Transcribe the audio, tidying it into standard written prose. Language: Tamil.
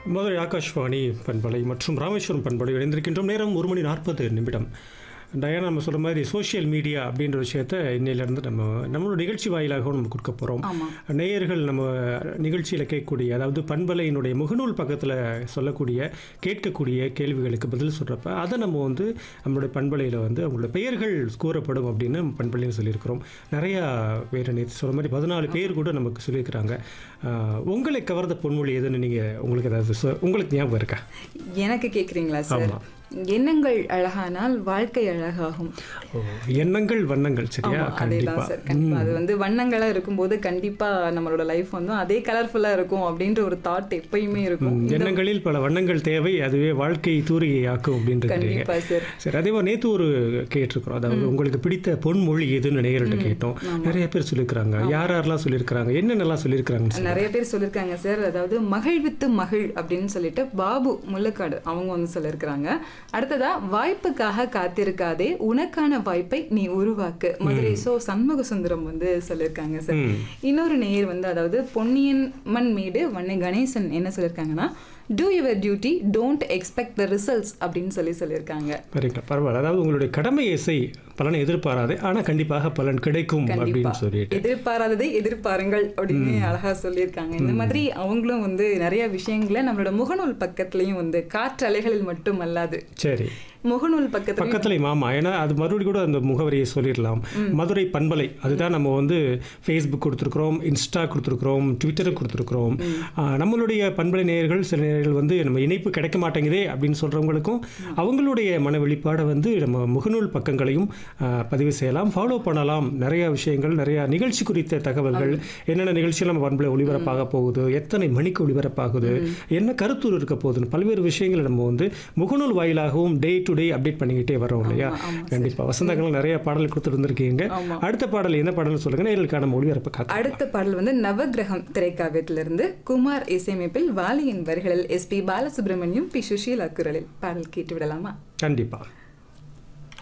மதுரை ஆகாஷ்வாணி பண்பலை மற்றும் ராமேஸ்வரம் பண்பலை இணைந்திருக்கின்றோம். நேரம் 1:40. டயானா நம்ம சொல்கிற மாதிரி சோஷியல் மீடியா அப்படின்ற விஷயத்த இன்னையிலேருந்து நம்மளோட நிகழ்ச்சி வாயிலாகவும் நம்ம கொடுக்க போகிறோம். நேயர்கள் நம்ம நிகழ்ச்சியில் கேட்கக்கூடிய, அதாவது பண்பலையினுடைய முகநூல் பக்கத்தில் சொல்லக்கூடிய கேட்கக்கூடிய கேள்விகளுக்கு பதில் சொல்கிறப்ப அதை நம்ம நம்மளுடைய பண்பலையில் அவங்களோட பெயர்கள் கூறப்படும் அப்படின்னு பண்பலைன்னு சொல்லியிருக்கிறோம். நிறையா வேறு நேற்று சொல்கிற மாதிரி 14 பேர் கூட நமக்கு சொல்லியிருக்கிறாங்க. உங்களை கவர்ந்த பொன்மொழி எதுன்னு நீங்கள் உங்களுக்கு ஏதாவது உங்களுக்கு ஞாபகம் இருக்கா? எனக்கு கேட்குறீங்களா சார்? எண்ணங்கள் அழகானால் வாழ்க்கை அழகாகும். எண்ணங்கள் வண்ணங்கள். சரியா? கண்டிப்பா சார், கண்டிப்பா அது வண்ணங்களா இருக்கும்போது கண்டிப்பா நம்மளோட லைஃப் அதே கலர்ஃபுல்லா இருக்கும் அப்படின்ற ஒரு தாட் எப்பயுமே இருக்கும். எண்ணங்களில் பல வண்ணங்கள் தேவை, அதுவே வாழ்க்கை தூரிகை ஆக்கும் அப்படின்றது. கண்டிப்பா சார். சரி, அதே மாதிரி நேற்று ஒரு கேட்டிருக்கிறோம், அதாவது உங்களுக்கு பிடித்த பொன்மொழி எதுன்னு நேயர்கிட்ட கேட்டோம். நிறைய பேர் சொல்லியிருக்கிறாங்க. யாரெல்லாம் சொல்லியிருக்கிறாங்க, என்னென்னலாம் சொல்லியிருக்கிறாங்க? நிறைய பேர் சொல்லியிருக்காங்க சார். அதாவது மகிழ்வித்து மகிழ் அப்படின்னு சொல்லிட்டு பாபு முள்ளக்காடு அவங்க சொல்லியிருக்கிறாங்க. அடுத்ததா வாய்ப்புக்காக காத்திருக்காதே, உனக்கான வாய்ப்பை நீ உருவாக்கு, மதுரை சண்முக சுந்தரம் சொல்லியிருக்காங்க சார். இன்னொரு நேயர் அதாவது பொன்னியின் மண் மீது வண்ணை கணேசன் என்ன சொல்லியிருக்காங்கன்னா, do your duty, don't expect the results அப்படின்னு சொல்லியிருக்காங்க. பரவாயில்ல, அதாவது உங்களுடைய கடமையை செய், பலனை எதிர்பாராதே, ஆனால் கண்டிப்பாக பலன் கிடைக்கும் அப்படின்னு சொல்லிட்டு எதிர்பாராததை எதிர்பாருங்கள் அப்படின்னு அழகா சொல்லியிருக்காங்க. இந்த மாதிரி அவங்களும் நிறைய விஷயங்களை நம்மளோட முகநூல் பக்கத்துலையும் காற்றலைகளில் மட்டும் அல்லாது சரி முகநூல் பக்கத்துலையும் ஆமா, ஏன்னா அது மறுபடியும் கூட அந்த முகவரியை சொல்லிடலாம். மதுரை பண்பலை, அதுதான் நம்ம ஃபேஸ்புக் கொடுத்துருக்குறோம், இன்ஸ்டா கொடுத்துருக்குறோம், ட்விட்டர் கொடுத்துருக்குறோம். நம்மளுடைய பண்பலை நேயர்கள் சில நேயர்கள் நம்ம இணைப்பு கிடைக்க மாட்டேங்குதே அப்படின்னு சொல்கிறவங்களுக்கும் அவங்களுடைய மன வெளிப்பாடை நம்ம முகநூல் பக்கங்களையும் பதிவு செய்யலாம், ஃபாலோ பண்ணலாம். நிறைய விஷயங்கள், நிறைய நிகழ்ச்சி குறித்த தகவல்கள், என்னென்ன நிகழ்ச்சிகள் நம்ம பண்பலை ஒளிபரப்பாக போகுது, எத்தனை மணிக்கு ஒளிபரப்பாகுது, என்ன கருத்துரு இருக்க போகுதுன்னு பல்வேறு விஷயங்களை நம்ம முகநூல் வாயிலாகவும் டே டு டே அப்டேட் பண்ணிக்கிட்டே வரோம் இல்லையா? கண்டிப்பா வசந்தங்கள் நிறைய பாடல் கொடுத்து இருந்திருக்கீங்க. அடுத்த பாடல் என்ன பாடல் சொல்லுங்க, நேயர்களுக்கான ஒளிபரப்பு. அடுத்த பாடல் நவகிரகம் திரைக்காவியத்திலிருந்து குமார் இசையமைப்பில் வாலியின் வரிகளில் SP பாலசுப்ரமணியம், P சுஷீலா குரலில் பாடல் கேட்டு விடலாமா? கண்டிப்பா.